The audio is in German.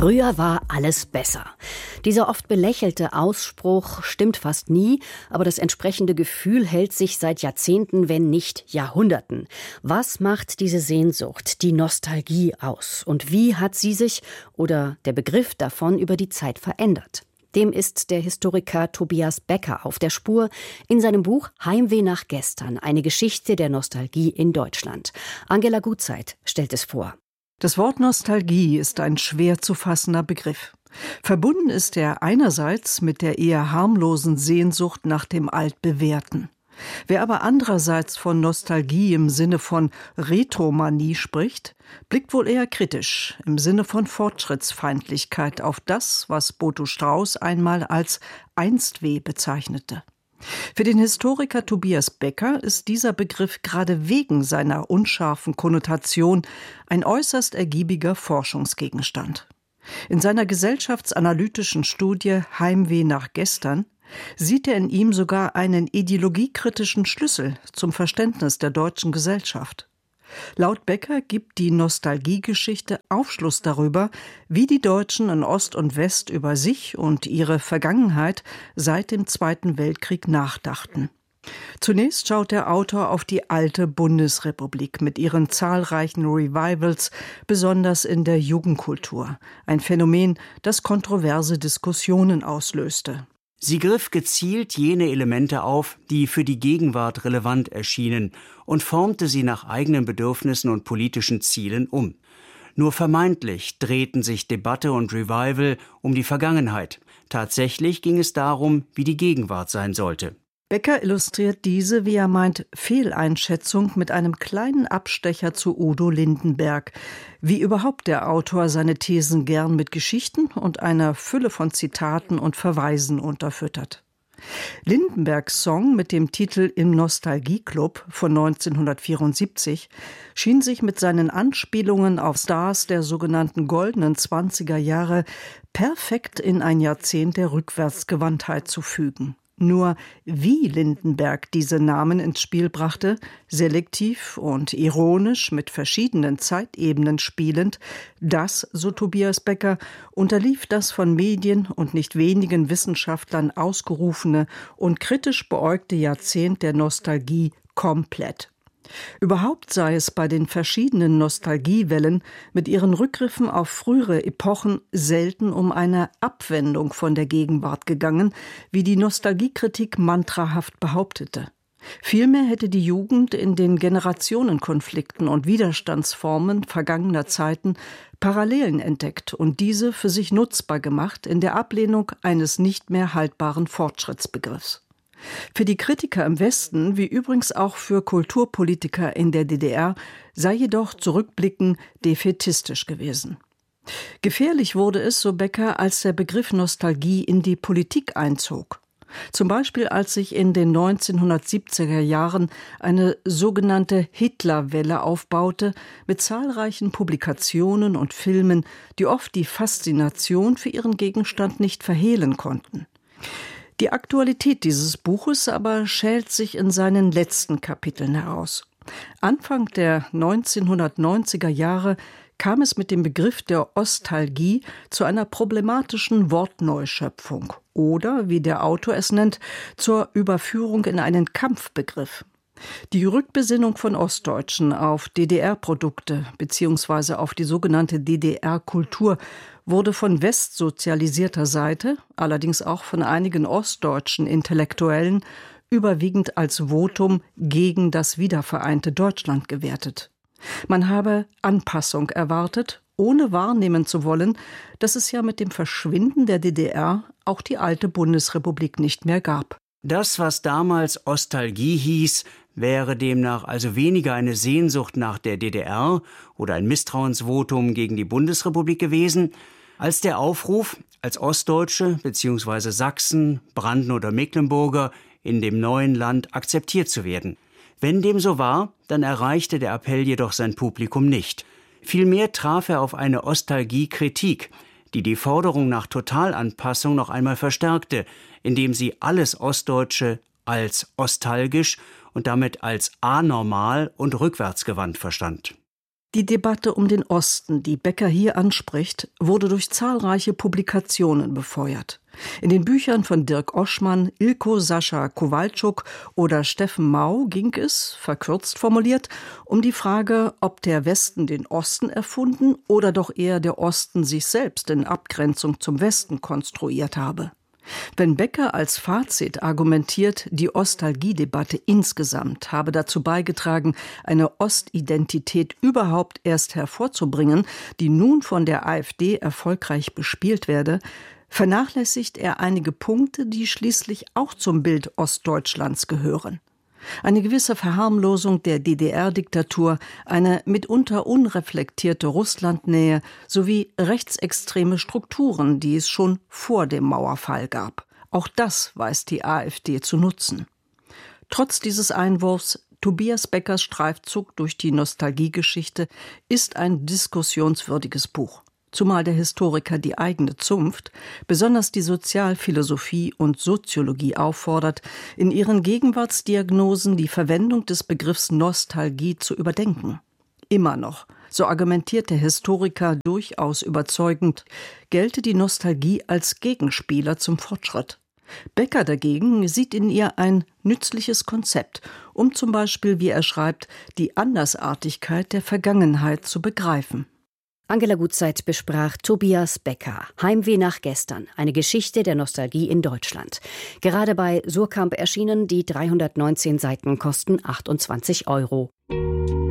Früher war alles besser. Dieser oft belächelte Ausspruch stimmt fast nie, aber das entsprechende Gefühl hält sich seit Jahrzehnten, wenn nicht Jahrhunderten. Was macht diese Sehnsucht, die Nostalgie aus? Und wie hat sie sich oder der Begriff davon über die Zeit verändert? Dem ist der Historiker Tobias Becker auf der Spur in seinem Buch Heimweh nach gestern, eine Geschichte der Nostalgie in Deutschland. Angela Gutzeit stellt es vor. Das Wort Nostalgie ist ein schwer zu fassender Begriff. Verbunden ist er einerseits mit der eher harmlosen Sehnsucht nach dem Altbewährten. Wer aber andererseits von Nostalgie im Sinne von Retromanie spricht, blickt wohl eher kritisch im Sinne von Fortschrittsfeindlichkeit auf das, was Boto Strauß einmal als Einstweh bezeichnete. Für den Historiker Tobias Becker ist dieser Begriff gerade wegen seiner unscharfen Konnotation ein äußerst ergiebiger Forschungsgegenstand. In seiner gesellschaftsanalytischen Studie Heimweh nach gestern sieht er in ihm sogar einen ideologiekritischen Schlüssel zum Verständnis der deutschen Gesellschaft. Laut Becker gibt die Nostalgiegeschichte Aufschluss darüber, wie die Deutschen in Ost und West über sich und ihre Vergangenheit seit dem Zweiten Weltkrieg nachdachten. Zunächst schaut der Autor auf die alte Bundesrepublik mit ihren zahlreichen Revivals, besonders in der Jugendkultur. Ein Phänomen, das kontroverse Diskussionen auslöste. Sie griff gezielt jene Elemente auf, die für die Gegenwart relevant erschienen, und formte sie nach eigenen Bedürfnissen und politischen Zielen um. Nur vermeintlich drehten sich Debatte und Revival um die Vergangenheit. Tatsächlich ging es darum, wie die Gegenwart sein sollte. Becker illustriert diese, wie er meint, Fehleinschätzung mit einem kleinen Abstecher zu Udo Lindenberg. Wie überhaupt der Autor seine Thesen gern mit Geschichten und einer Fülle von Zitaten und Verweisen unterfüttert. Lindenbergs Song mit dem Titel Im Nostalgie-Club von 1974 schien sich mit seinen Anspielungen auf Stars der sogenannten goldenen 20er Jahre perfekt in ein Jahrzehnt der Rückwärtsgewandtheit zu fügen. Nur wie Lindenberg diese Namen ins Spiel brachte, selektiv und ironisch mit verschiedenen Zeitebenen spielend, das, so Tobias Becker, unterlief das von Medien und nicht wenigen Wissenschaftlern ausgerufene und kritisch beäugte Jahrzehnt der Nostalgie komplett. Überhaupt sei es bei den verschiedenen Nostalgiewellen mit ihren Rückgriffen auf frühere Epochen selten um eine Abwendung von der Gegenwart gegangen, wie die Nostalgiekritik mantrahaft behauptete. Vielmehr hätte die Jugend in den Generationenkonflikten und Widerstandsformen vergangener Zeiten Parallelen entdeckt und diese für sich nutzbar gemacht in der Ablehnung eines nicht mehr haltbaren Fortschrittsbegriffs. Für die Kritiker im Westen, wie übrigens auch für Kulturpolitiker in der DDR, sei jedoch Zurückblicken defätistisch gewesen. Gefährlich wurde es, so Becker, als der Begriff Nostalgie in die Politik einzog. Zum Beispiel als sich in den 1970er Jahren eine sogenannte Hitlerwelle aufbaute, mit zahlreichen Publikationen und Filmen, die oft die Faszination für ihren Gegenstand nicht verhehlen konnten. Die Aktualität dieses Buches aber schält sich in seinen letzten Kapiteln heraus. Anfang der 1990er Jahre kam es mit dem Begriff der Ostalgie zu einer problematischen Wortneuschöpfung oder, wie der Autor es nennt, zur Überführung in einen Kampfbegriff. Die Rückbesinnung von Ostdeutschen auf DDR-Produkte bzw. auf die sogenannte DDR-Kultur wurde von westsozialisierter Seite, allerdings auch von einigen ostdeutschen Intellektuellen, überwiegend als Votum gegen das wiedervereinte Deutschland gewertet. Man habe Anpassung erwartet, ohne wahrnehmen zu wollen, dass es ja mit dem Verschwinden der DDR auch die alte Bundesrepublik nicht mehr gab. Das, was damals Ostalgie hieß, wäre demnach also weniger eine Sehnsucht nach der DDR oder ein Misstrauensvotum gegen die Bundesrepublik gewesen, als der Aufruf, als Ostdeutsche bzw. Sachsen, Branden oder Mecklenburger in dem neuen Land akzeptiert zu werden. Wenn dem so war, dann erreichte der Appell jedoch sein Publikum nicht. Vielmehr traf er auf eine Ostalgie-Kritik, die die Forderung nach Totalanpassung noch einmal verstärkte, indem sie alles Ostdeutsche als ostalgisch und damit als anormal und rückwärtsgewandt verstand. Die Debatte um den Osten, die Becker hier anspricht, wurde durch zahlreiche Publikationen befeuert. In den Büchern von Dirk Oschmann, Ilko Sascha Kowalczuk oder Steffen Mau ging es, verkürzt formuliert, um die Frage, ob der Westen den Osten erfunden oder doch eher der Osten sich selbst in Abgrenzung zum Westen konstruiert habe. Wenn Becker als Fazit argumentiert, die Ostalgiedebatte insgesamt habe dazu beigetragen, eine Ostidentität überhaupt erst hervorzubringen, die nun von der AfD erfolgreich bespielt werde, vernachlässigt er einige Punkte, die schließlich auch zum Bild Ostdeutschlands gehören. Eine gewisse Verharmlosung der DDR-Diktatur, eine mitunter unreflektierte Russlandnähe sowie rechtsextreme Strukturen, die es schon vor dem Mauerfall gab. Auch das weiß die AfD zu nutzen. Trotz dieses Einwurfs, Tobias Beckers Streifzug durch die Nostalgiegeschichte ist ein diskussionswürdiges Buch. Zumal der Historiker die eigene Zunft, besonders die Sozialphilosophie und Soziologie auffordert, in ihren Gegenwartsdiagnosen die Verwendung des Begriffs Nostalgie zu überdenken. Immer noch, so argumentiert der Historiker durchaus überzeugend, gelte die Nostalgie als Gegenspieler zum Fortschritt. Becker dagegen sieht in ihr ein nützliches Konzept, um zum Beispiel, wie er schreibt, die Andersartigkeit der Vergangenheit zu begreifen. Angela Gutzeit besprach Tobias Becker, Heimweh nach gestern, eine Geschichte der Nostalgie in Deutschland. Gerade bei Suhrkamp erschienen, die 319 Seiten kosten 28 €.